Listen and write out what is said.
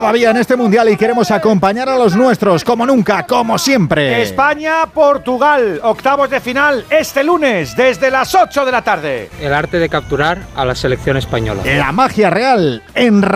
Todavía en este Mundial y queremos acompañar a los nuestros, como nunca, como siempre. España-Portugal, octavos de final, este lunes, desde las 8 de la tarde. El arte de capturar a la selección española. La magia real en